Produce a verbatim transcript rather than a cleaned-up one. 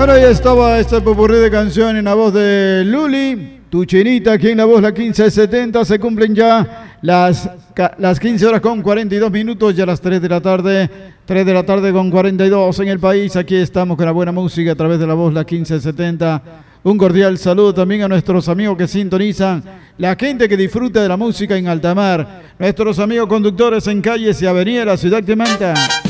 Bueno, ahí estaba este popurrí de canción en la voz de Luli, tu chinita, aquí en la voz la quince setenta. Se cumplen ya las, las quince horas con cuarenta y dos minutos, ya las tres de la tarde, tres de la tarde con cuarenta y dos en el país. Aquí estamos con la buena música a través de la voz la quince setenta. Un cordial saludo también a nuestros amigos que sintonizan, la gente que disfruta de la música en alta mar, nuestros amigos conductores en calles y avenidas de la ciudad de Manta.